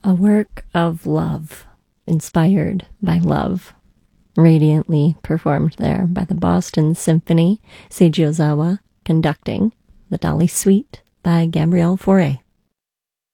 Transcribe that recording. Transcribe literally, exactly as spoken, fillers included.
A work of love, inspired by love, radiantly performed there by the Boston Symphony, Seiji Ozawa conducting the Dolly Suite by Gabrielle Fauré.